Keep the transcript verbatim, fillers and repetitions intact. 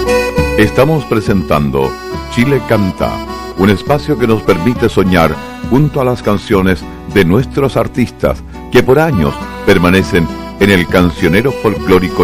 Estamos presentando Chile Canta, un espacio que nos permite soñar junto a las canciones de nuestros artistas que por años permanecen en el cancionero folclórico